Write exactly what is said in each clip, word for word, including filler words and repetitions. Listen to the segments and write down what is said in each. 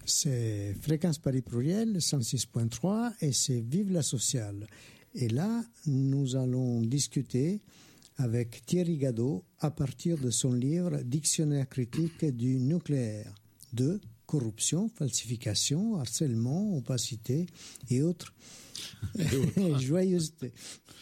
C'est Fréquence Paris Pluriel, cent six point trois, et c'est Vive la Sociale. Et là, nous allons discuter avec Thierry Gadot à partir de son livre « Dictionnaire critique du nucléaire » de corruption, falsification, harcèlement, opacité et autres, et autres. joyeuseté.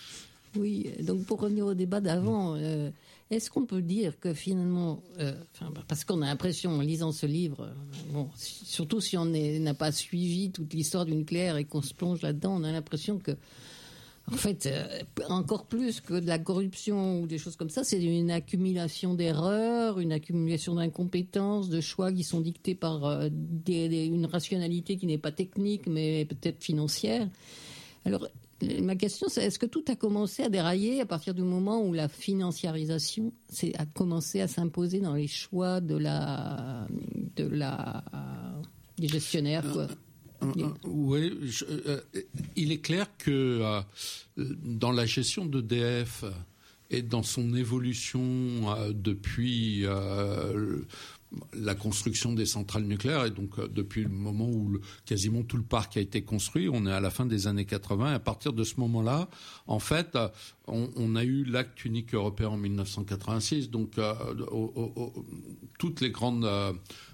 Oui, donc pour revenir au débat d'avant, euh, est-ce qu'on peut dire que finalement, euh, enfin, parce qu'on a l'impression en lisant ce livre, euh, bon, surtout si on n'a pas suivi toute l'histoire du nucléaire et qu'on se plonge là-dedans, on a l'impression que, en fait, euh, encore plus que de la corruption ou des choses comme ça, c'est une accumulation d'erreurs, une accumulation d'incompétences, de choix qui sont dictés par euh, des, des, une rationalité qui n'est pas technique, mais peut-être financière. Alors, ma question, c'est est-ce que tout a commencé à dérailler à partir du moment où la financiarisation a commencé à s'imposer dans les choix de la, de la, des gestionnaires, quoi? Euh, euh, oui, je, euh, il est clair que euh, dans la gestion d'E D F et dans son évolution euh, depuis euh, la construction des centrales nucléaires, et donc euh, depuis le moment où le, quasiment tout le parc a été construit, on est à la fin des années quatre-vingts, et à partir de ce moment-là, en fait, euh, on, on a eu l'acte unique européen en mille neuf cent quatre-vingt-six, donc euh, au, au, au, toutes les grandes euh,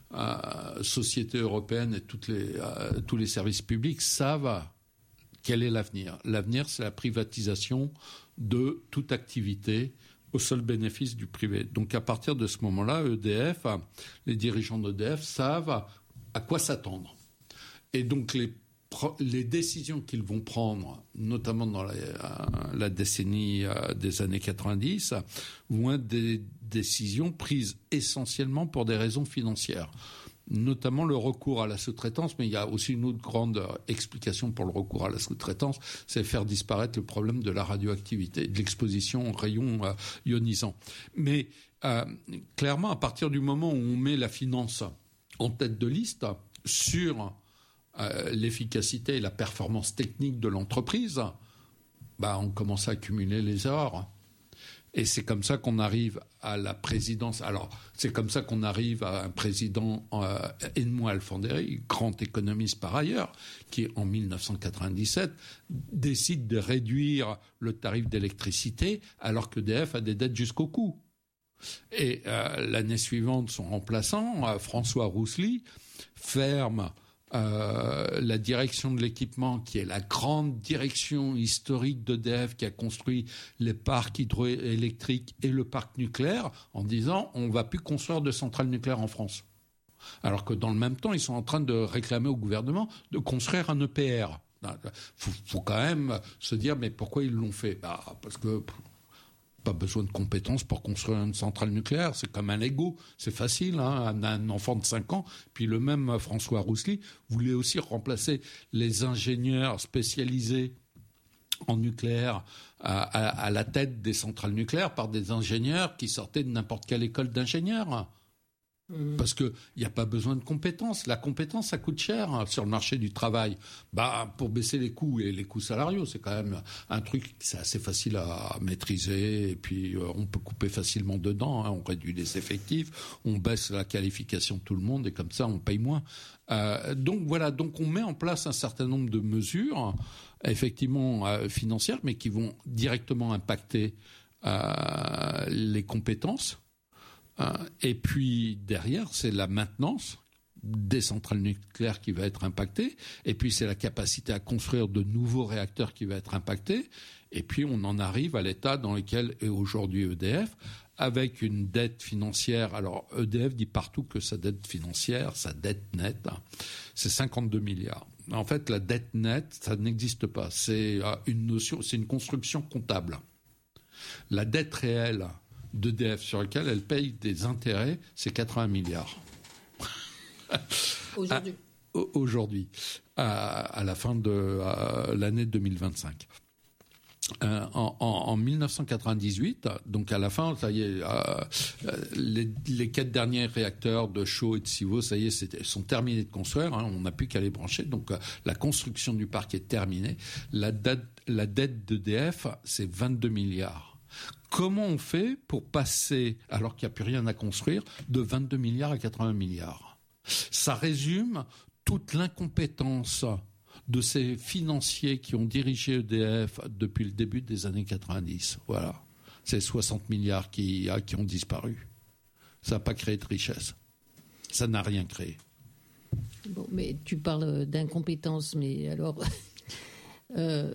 euh, sociétés européennes et toutes les, euh, tous les services publics savent quel est l'avenir. L'avenir, c'est la privatisation de toute activité au seul bénéfice du privé. Donc à partir de ce moment-là, E D F, les dirigeants d'E D F savent à quoi s'attendre. Et donc les, les décisions qu'ils vont prendre, notamment dans la, la décennie des années quatre-vingt-dix, vont être des décisions prises essentiellement pour des raisons financières. Notamment le recours à la sous-traitance, mais il y a aussi une autre grande explication pour le recours à la sous-traitance, c'est faire disparaître le problème de la radioactivité, de l'exposition aux rayons euh, ionisants. Mais euh, clairement, à partir du moment où on met la finance en tête de liste sur euh, l'efficacité et la performance technique de l'entreprise, bah, on commence à accumuler les erreurs. Et c'est comme ça qu'on arrive à la présidence. Alors, c'est comme ça qu'on arrive à un président, euh, Edmond Alphandéry, grand économiste par ailleurs, qui, en mille neuf cent quatre-vingt-dix-sept, décide de réduire le tarif d'électricité alors que E D F a des dettes jusqu'au cou. Et euh, l'année suivante, son remplaçant, euh, François Roussely, ferme Euh, la direction de l'équipement, qui est la grande direction historique d'E D F qui a construit les parcs hydroélectriques et le parc nucléaire, en disant on ne va plus construire de centrales nucléaires en France. Alors que dans le même temps, ils sont en train de réclamer au gouvernement de construire un E P R. Il faut, faut quand même se dire mais pourquoi ils l'ont fait? Bah, parce que pas besoin de compétences pour construire une centrale nucléaire, c'est comme un Lego, c'est facile, hein, un, un enfant de cinq ans. Puis le même François Roussely voulait aussi remplacer les ingénieurs spécialisés en nucléaire à, à, à la tête des centrales nucléaires par des ingénieurs qui sortaient de n'importe quelle école d'ingénieurs. Mmh. Parce que il n'y a pas besoin de compétences. La compétence, ça coûte cher hein, sur le marché du travail. Bah, pour baisser les coûts et les coûts salariaux, c'est quand même un truc, c'est assez facile à maîtriser. Et puis, euh, on peut couper facilement dedans. Hein, on réduit les effectifs, on baisse la qualification de tout le monde et comme ça, on paye moins. Euh, donc voilà, donc on met en place un certain nombre de mesures, effectivement euh, financières, mais qui vont directement impacter euh, les compétences. Euh, et puis derrière, c'est la maintenance des centrales nucléaires qui va être impactée. Et puis c'est la capacité à construire de nouveaux réacteurs qui va être impactée. Et puis on en arrive à l'état dans lequel est aujourd'hui E D F, avec une dette financière. Alors E D F dit partout que sa dette financière, sa dette nette, c'est cinquante-deux milliards. En fait, la dette nette, ça n'existe pas. C'est une notion, c'est une construction comptable. La dette réelle d'E D F sur laquelle elle paye des intérêts, c'est quatre-vingts milliards. Aujourd'hui. À, aujourd'hui, à, à la fin de à l'année deux mille vingt-cinq. Euh, en, en, en mille neuf cent quatre-vingt-dix-huit, donc à la fin, ça y est, euh, les, les quatre derniers réacteurs de Chaux et de Civaux, ça y est, c'était, sont terminés de construire. Hein, on n'a plus qu'à les brancher. Donc euh, la construction du parc est terminée. La dette, la dette d'E D F, c'est vingt-deux milliards. Comment on fait pour passer, alors qu'il n'y a plus rien à construire, de vingt-deux milliards à quatre-vingts milliards? Ça résume toute l'incompétence de ces financiers qui ont dirigé E D F depuis le début des années quatre-vingt-dix. Voilà. C'est soixante milliards qui, qui ont disparu. Ça n'a pas créé de richesse. Ça n'a rien créé. Bon, mais tu parles d'incompétence, mais alors... euh,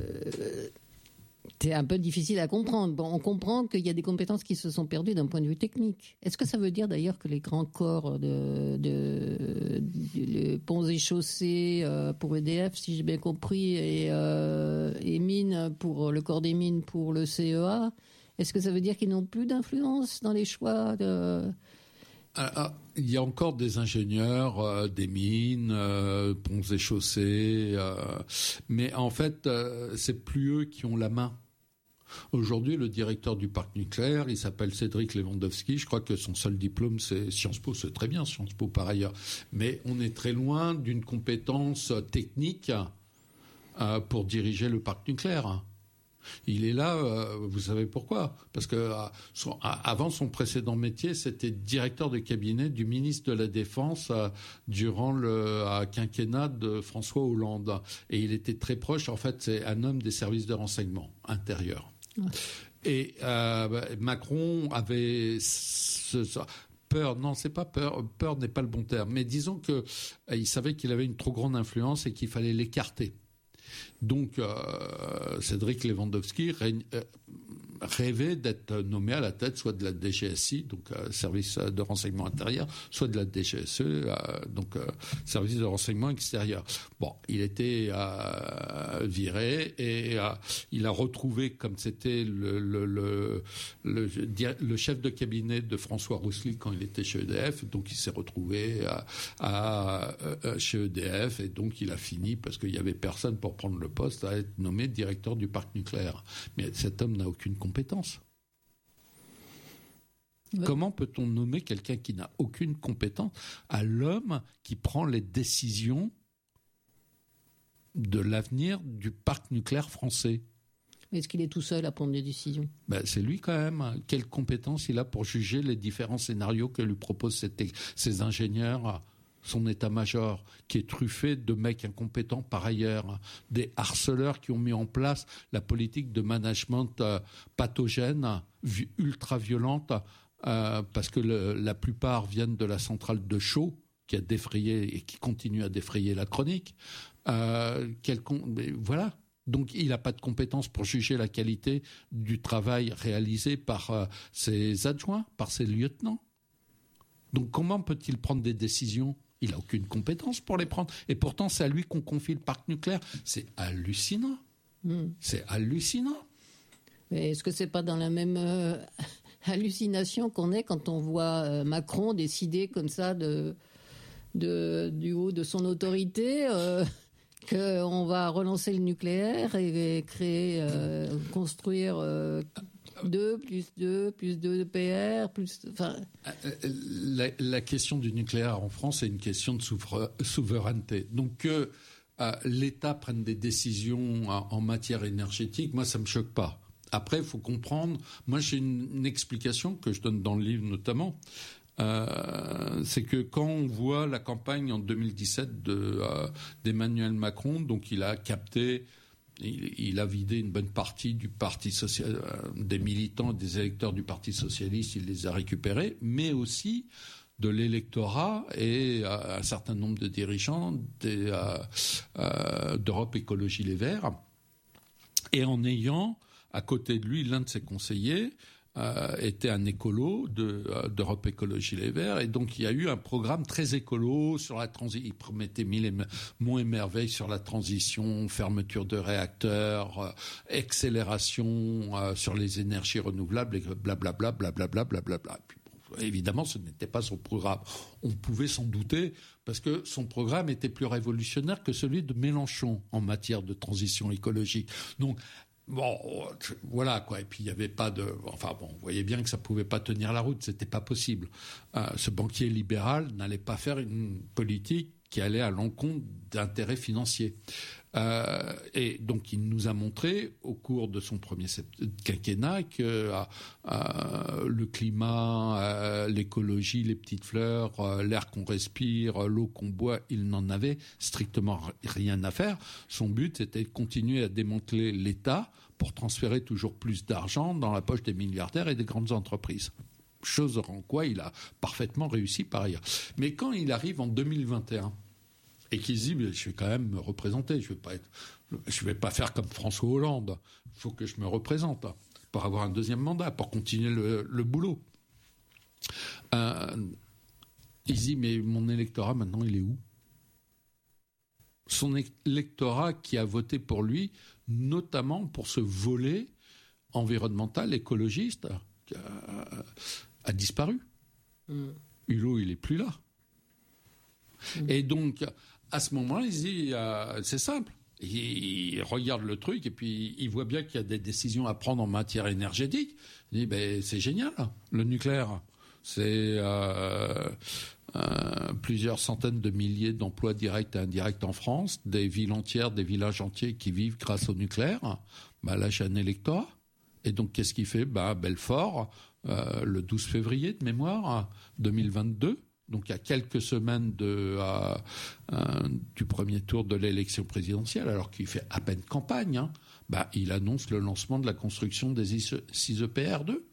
c'est un peu difficile à comprendre. Bon, on comprend qu'il y a des compétences qui se sont perdues d'un point de vue technique. Est-ce que ça veut dire d'ailleurs que les grands corps de, de, de, de ponts et chaussées euh, pour E D F, si j'ai bien compris, et, euh, et mines pour le corps des mines pour le C E A, est-ce que ça veut dire qu'ils n'ont plus d'influence dans les choix de... Alors, il y a encore des ingénieurs, euh, des mines, euh, ponts et chaussées, euh, mais en fait, euh, c'est plus eux qui ont la main. Aujourd'hui, le directeur du parc nucléaire, il s'appelle Cédric Lewandowski. Je crois que son seul diplôme, c'est Sciences Po. C'est très bien, Sciences Po par ailleurs. Mais on est très loin d'une compétence technique euh, pour diriger le parc nucléaire. Il est là, euh, vous savez pourquoi ? Parce que euh, son, euh, avant son précédent métier, c'était directeur de cabinet du ministre de la Défense euh, durant le euh, quinquennat de François Hollande. Et il était très proche, en fait, c'est un homme des services de renseignement intérieur. Ouais. Et euh, Macron avait ce, ce, peur, non, c'est pas peur, peur n'est pas le bon terme, mais disons que euh, il savait qu'il avait une trop grande influence et qu'il fallait l'écarter. Donc, euh, Cédric Lewandowski ré, euh, rêvait d'être nommé à la tête soit de la D G S I, donc euh, service de renseignement intérieur, soit de la D G S E, euh, donc euh, service de renseignement extérieur. Bon, il était euh, viré et euh, il a retrouvé, comme c'était le, le, le, le, le chef de cabinet de François Roussely quand il était chez E D F, donc il s'est retrouvé à, à, à, chez E D F et donc il a fini, parce qu'il n'y avait personne pour prendre le poste, à être nommé directeur du parc nucléaire. Mais cet homme n'a aucune compétence. Ouais. Comment peut-on nommer quelqu'un qui n'a aucune compétence à l'homme qui prend les décisions de l'avenir du parc nucléaire français ? Est-ce qu'il est tout seul à prendre des décisions ? Ben, c'est lui quand même. Quelle compétence il a pour juger les différents scénarios que lui proposent ces, ces ingénieurs ? Son état-major, qui est truffé de mecs incompétents par ailleurs, des harceleurs qui ont mis en place la politique de management euh, pathogène, ultra-violente, euh, parce que le, la plupart viennent de la centrale de Chaux, qui a défrayé et qui continue à défrayer la chronique. Euh, quel con... Mais voilà. Donc il n'a pas de compétences pour juger la qualité du travail réalisé par euh, ses adjoints, par ses lieutenants. Donc comment peut-il prendre des décisions ? Il n'a aucune compétence pour les prendre. Et pourtant, c'est à lui qu'on confie le parc nucléaire. C'est hallucinant. Mmh. C'est hallucinant. Mais est-ce que c'est pas dans la même euh, hallucination qu'on est quand on voit euh, Macron décider comme ça de, de, du haut de son autorité euh, qu'on va relancer le nucléaire et, et créer, euh, construire... Euh, deux, plus deux, plus deux de P R, plus... Enfin... La, la question du nucléaire en France est une question de souveraineté. Donc que euh, l'État prenne des décisions en, en matière énergétique, moi, ça ne me choque pas. Après, il faut comprendre... Moi, j'ai une, une explication que je donne dans le livre notamment. Euh, c'est que quand on voit la campagne en deux mille dix-sept de, euh, d'Emmanuel Macron, donc il a capté... Il, il a vidé une bonne partie du parti social, des militants et des électeurs du Parti socialiste, il les a récupérés, mais aussi de l'électorat et euh, un certain nombre de dirigeants des, euh, euh, d'Europe Écologie Les Verts, et en ayant à côté de lui l'un de ses conseillers Euh, était un écolo de, euh, d'Europe Écologie Les Verts, et donc il y a eu un programme très écolo sur la transition. Il promettait mille éme- monts et merveilles sur la transition, fermeture de réacteurs, euh, accélération euh, sur les énergies renouvelables, et blablabla, blablabla, blablabla. Puis, bon, évidemment, ce n'était pas son programme. On pouvait s'en douter, parce que son programme était plus révolutionnaire que celui de Mélenchon en matière de transition écologique. Donc, bon, voilà quoi. Et puis il n'y avait pas de. Enfin bon, on voyait bien que ça ne pouvait pas tenir la route, c'était pas possible. Euh, ce banquier libéral n'allait pas faire une politique qui allait à l'encontre d'intérêts financiers. Euh, et donc, il nous a montré, au cours de son premier quinquennat, que euh, euh, le climat, euh, l'écologie, les petites fleurs, euh, l'air qu'on respire, euh, l'eau qu'on boit, il n'en avait strictement rien à faire. Son but était de continuer à démanteler l'État pour transférer toujours plus d'argent dans la poche des milliardaires et des grandes entreprises. Chose en quoi il a parfaitement réussi par ailleurs. Mais quand il arrive en deux mille vingt et un, et qu'il se dit, mais je vais quand même me représenter, je vais pas être, je vais pas faire comme François Hollande, il faut que je me représente pour avoir un deuxième mandat, pour continuer le, le boulot. Euh, il se dit, mais mon électorat maintenant, il est où? Son électorat qui a voté pour lui, notamment pour ce volet environnemental, écologiste, a, a disparu. Mm. Hulot, il est plus là. Mm. Et donc, à ce moment-là, il se dit, euh, c'est simple. Il regarde le truc et puis il voit bien qu'il y a des décisions à prendre en matière énergétique. Il dit, ben, c'est génial, le nucléaire. C'est euh, euh, plusieurs centaines de milliers d'emplois directs et indirects en France, des villes entières, des villages entiers qui vivent grâce au nucléaire. Ben, là, j'ai un électorat. Et donc, qu'est-ce qu'il fait? Ben, Belfort, euh, le douze février de mémoire deux mille vingt-deux. Donc, à quelques semaines de, euh, euh, du premier tour de l'élection présidentielle, alors qu'il fait à peine campagne, hein, bah, il annonce le lancement de la construction des six E P R deux.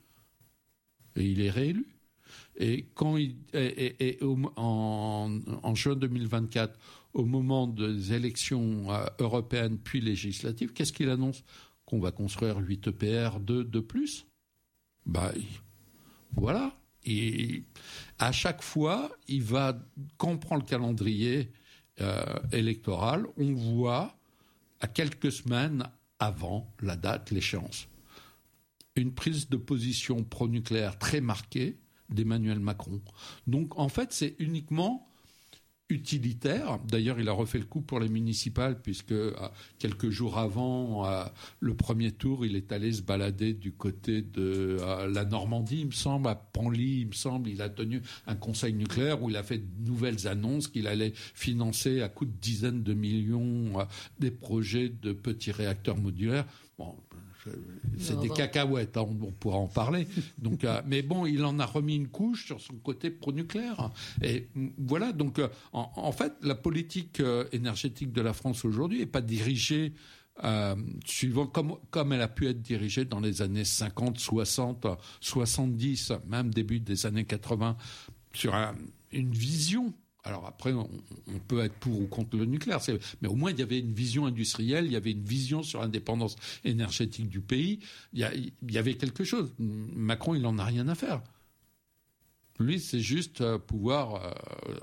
Et il est réélu. Et, quand il, et, et, et au, en, en juin deux mille vingt-quatre, au moment des élections euh, européennes puis législatives, qu'est-ce qu'il annonce? Qu'on va construire huit E P R deux de plus. Bah, il, voilà. Et à chaque fois, il va, quand on prend le calendrier euh, électoral, on voit à quelques semaines avant la date, l'échéance, une prise de position pro-nucléaire très marquée d'Emmanuel Macron. Donc en fait, c'est uniquement utilitaire. D'ailleurs, il a refait le coup pour les municipales puisque euh, quelques jours avant euh, le premier tour, il est allé se balader du côté de euh, la Normandie, il me semble, à Panly, il me semble. Il a tenu un conseil nucléaire où il a fait de nouvelles annonces qu'il allait financer à coups de dizaines de millions euh, des projets de petits réacteurs modulaires. Bon, c'est des cacahuètes, hein, on pourra en parler. Donc, euh, mais bon, il en a remis une couche sur son côté pro-nucléaire. Et voilà, donc en, en fait, la politique euh, énergétique de la France aujourd'hui n'est pas dirigée euh, suivant comme, comme elle a pu être dirigée dans les années cinquante, soixante, soixante-dix, même début des années quatre-vingts, sur un, une vision. Alors après, on, on peut être pour ou contre le nucléaire, c'est, mais au moins il y avait une vision industrielle, il y avait une vision sur l'indépendance énergétique du pays. Il y, a, il y avait quelque chose. Macron, il n'en a rien à faire. Lui, c'est juste pouvoir